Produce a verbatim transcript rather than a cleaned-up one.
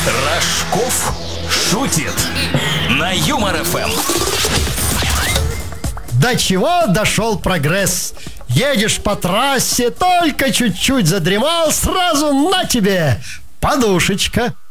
Рожков шутит на Юмор эф эм. До чего дошел прогресс? Едешь по трассе, только чуть-чуть задремал, сразу на тебе подушечка.